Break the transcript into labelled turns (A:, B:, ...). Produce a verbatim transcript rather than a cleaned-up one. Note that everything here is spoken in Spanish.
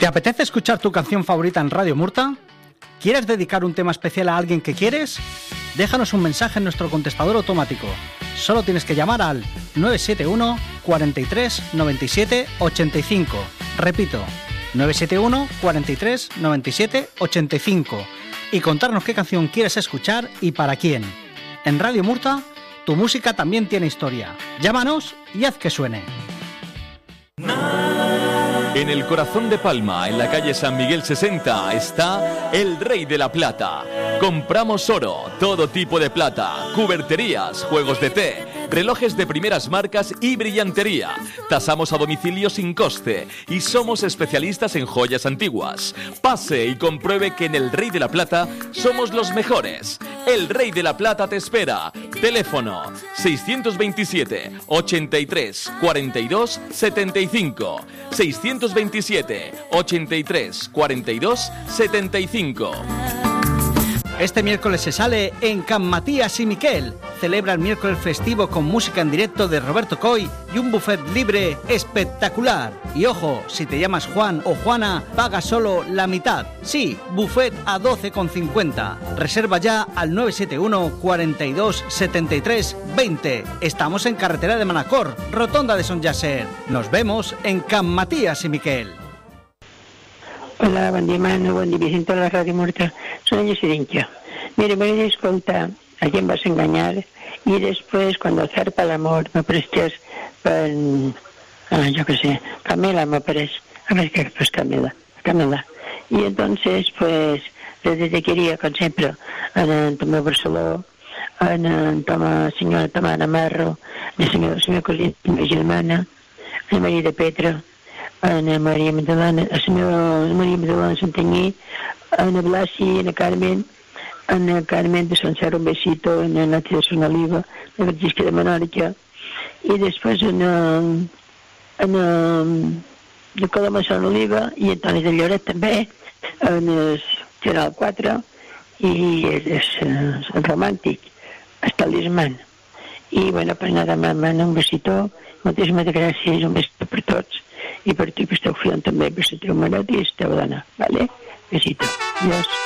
A: ¿Te apetece escuchar tu canción favorita en Radio Murta? ¿Quieres dedicar un tema especial a alguien que quieres? Déjanos un mensaje en nuestro contestador automático. Solo tienes que llamar al nueve siete uno, cuarenta y tres, noventa y siete, ochenta y cinco. Repito, nueve siete uno, cuarenta y tres, noventa y siete, ochenta y cinco. Y contarnos qué canción quieres escuchar y para quién. En Radio Murta, tu música también tiene historia. Llámanos y haz que suene.
B: En el corazón de Palma, en la calle San Miguel sesenta, está El Rey de la Plata. Compramos oro, todo tipo de plata, cuberterías, juegos de té, relojes de primeras marcas y brillantería. Tasamos a domicilio sin coste y somos especialistas en joyas antiguas. Pase y compruebe que en El Rey de la Plata somos los mejores. El Rey de la Plata te espera. Teléfono seiscientos veintisiete, ochenta y tres, cuarenta y dos, setenta y cinco. seiscientos veintisiete, ochenta y tres, cuarenta y dos, setenta y cinco.
A: Este miércoles se sale en Can Matías y Miquel. Celebra el miércoles festivo con música en directo de Roberto Coy y un buffet libre espectacular. Y ojo, si te llamas Juan o Juana, paga solo la mitad. Sí, buffet a doce con cincuenta. Reserva ya al nueve siete uno, cuarenta y dos, setenta y tres, veinte. Estamos en carretera de Manacor, rotonda de Son Yasser. Nos vemos en Can Matías y Miquel.
C: Hola, bon dia, Manu, bon dia, Vicente, la Ràdio Murta. Soy Anya Sirincha. Mire, me voy a escoltar A quién vas a engañar y después, cuando zarpa el amor, me prestes per... Ah, yo qué sé, Camela me parece. A ver qué, pues Camela, Camela. Y entonces, pues, les dedicaría, con siempre, a en Tomé Barceló, a en Toma, senyora Tamara Marro, a la senyora, senyora Colina, a la germana, a la Maria de Petra, a la Maria Magdalena, a la senyora Maria Magdalena Santanyí, a la Blasi, a la Carmen, a la Carmen de San Cerro, un besito, a la Natia de Son Oliva, a la Francisca de Menorca, y después a la, a la de Coloma de Son Oliva, i Antoni de Lloret també, en el General quatre, i el, el, el romàntic, el talismán. I bueno, pues nada más, Manu, un besito, moltíssimes gràcies, un besito per tots, i per tu que esteu fent també, per la teva marit i la teva dona, ¿vale? Besito, adiós.